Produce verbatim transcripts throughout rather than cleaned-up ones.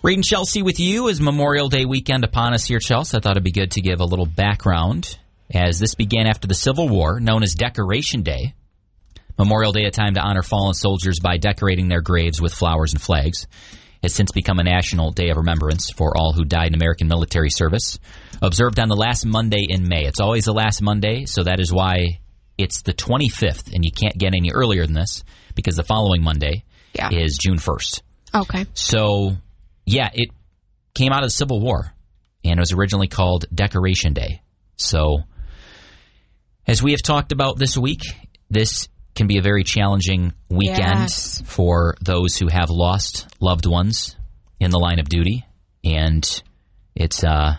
Reed and Chelsea with you as Memorial Day weekend upon us here, Chelsea. I thought it'd be good to give a little background, as this began after the Civil War, known as Decoration Day. Memorial Day, a time to honor fallen soldiers by decorating their graves with flowers and flags, has since become a national day of remembrance for all who died in American military service, observed on the last Monday in May. It's always the last Monday, so that is why it's the twenty-fifth, and you can't get any earlier than this, because the following Monday yeah. is June first. Okay. So... yeah, it came out of the Civil War, and it was originally called Decoration Day. So, as we have talked about this week, this can be a very challenging weekend yes. for those who have lost loved ones in the line of duty, and it's uh,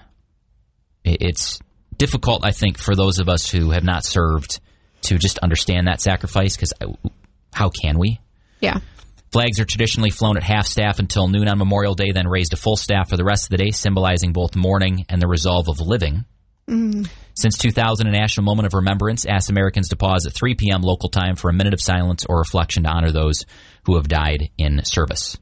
it's difficult, I think, for those of us who have not served to just understand that sacrifice, because how can we? Yeah. Flags are traditionally flown at half-staff until noon on Memorial Day, then raised to full staff for the rest of the day, symbolizing both mourning and the resolve of living. Mm. Since two thousand, a national moment of remembrance asks Americans to pause at three p.m. local time for a minute of silence or reflection to honor those who have died in service.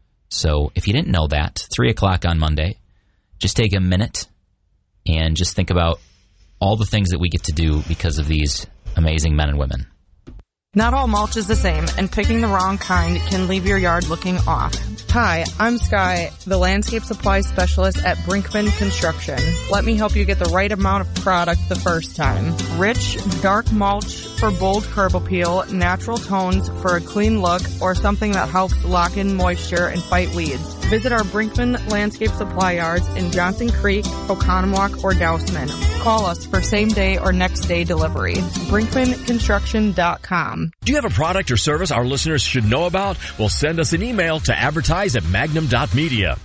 So if you didn't know that, three o'clock on Monday, just take a minute and just think about all the things that we get to do because of these amazing men and women. Not all mulch is the same, and picking the wrong kind can leave your yard looking off. Hi, I'm Sky, the landscape supply specialist at Brinkman Construction. Let me help you get the right amount of product the first time. Rich, dark mulch for bold curb appeal, natural tones for a clean look, or something that helps lock in moisture and fight weeds. Visit our Brinkman Landscape Supply Yards in Johnson Creek, Oconomowoc, or Dousman. Call us for same-day or next-day delivery. Brinkman Construction dot com. Do you have a product or service our listeners should know about? Well, send us an email to advertise at magnum dot media.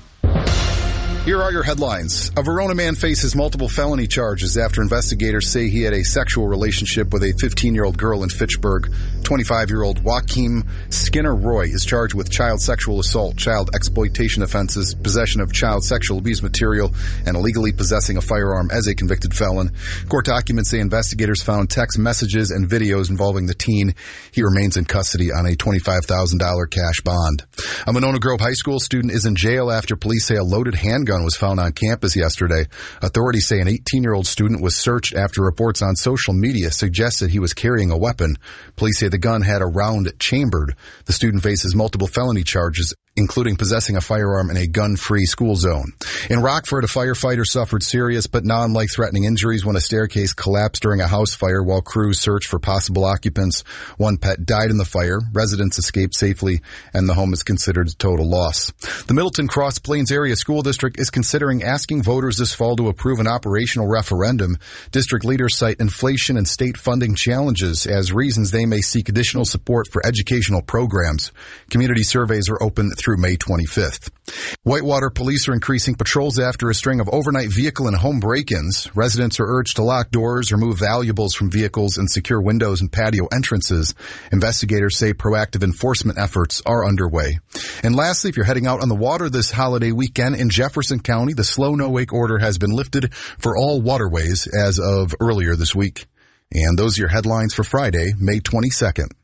Here are your headlines. A Verona man faces multiple felony charges after investigators say he had a sexual relationship with a fifteen-year-old girl in Fitchburg. twenty-five-year-old Joaquim Skinner Roy is charged with child sexual assault, child exploitation offenses, possession of child sexual abuse material, and illegally possessing a firearm as a convicted felon. Court documents say investigators found text messages and videos involving the teen. He remains in custody on a twenty-five thousand dollars cash bond. A Monona Grove High School student is in jail after police say a loaded handgun was found on campus yesterday. Authorities say an eighteen-year-old student was searched after reports on social media suggested he was carrying a weapon. Police say the gun had a round chambered. The student faces multiple felony charges, including possessing a firearm in a gun-free school zone. In Rockford, a firefighter suffered serious but non-life-threatening injuries when a staircase collapsed during a house fire while crews searched for possible occupants. One pet died in the fire, residents escaped safely, and the home is considered a total loss. The Middleton Cross Plains Area School District is considering asking voters this fall to approve an operational referendum. District leaders cite inflation and state funding challenges as reasons they may seek additional support for educational programs. Community surveys are open through May twenty-fifth. Whitewater police are increasing patrols after a string of overnight vehicle and home break-ins. Residents are urged to lock doors, remove valuables from vehicles, and secure windows and patio entrances. Investigators say proactive enforcement efforts are underway. And lastly, if you're heading out on the water this holiday weekend in Jefferson County, the slow no-wake order has been lifted for all waterways as of earlier this week. And those are your headlines for Friday, May twenty-second.